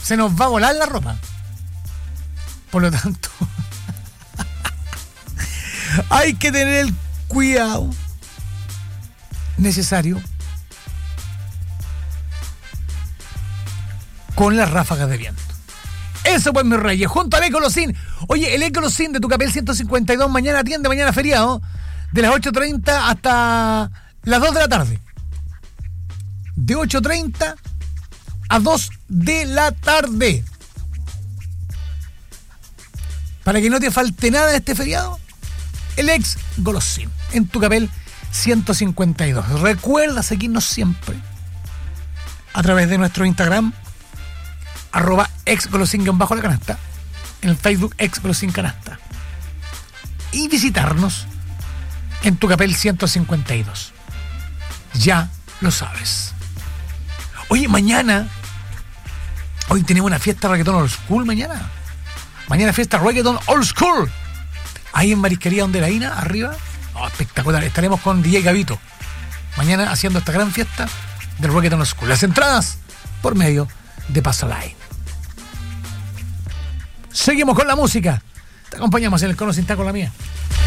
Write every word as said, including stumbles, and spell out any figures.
se nos va a volar la ropa. Por lo tanto, hay que tener el cuidado necesario con las ráfagas de viento. Eso pues, mis reyes, junto al Ecolocin. Oye, el Ecolocin de Tucapel ciento cincuenta y dos mañana atiende, mañana feriado, de las ocho treinta hasta las dos de la tarde. De ocho treinta a dos de la tarde. Para que no te falte nada de este feriado, el ex Golosín en Tucapel ciento cincuenta y dos. Recuerda seguirnos siempre a través de nuestro Instagram, arroba ex Golosín bajo la canasta, en el Facebook ex Golosín canasta, y visitarnos en Tucapel ciento cincuenta y dos. Ya lo sabes. Oye, mañana, hoy tenemos una fiesta reggaetón old school mañana. Mañana fiesta reggaetón old school. Ahí en Marisquería Donde la Ina, arriba. Oh, espectacular. Estaremos con D J Gavito mañana haciendo esta gran fiesta del reggaetón old school. Las entradas por medio de Pasaline. Seguimos con la música. Te acompañamos en el Cono Sin Taco, la mía.